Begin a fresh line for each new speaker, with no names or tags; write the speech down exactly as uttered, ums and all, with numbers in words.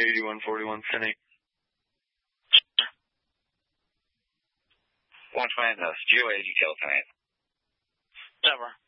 eighty-one forty-one, ten eight.
one twenty, Geo A detail tonight.
Never.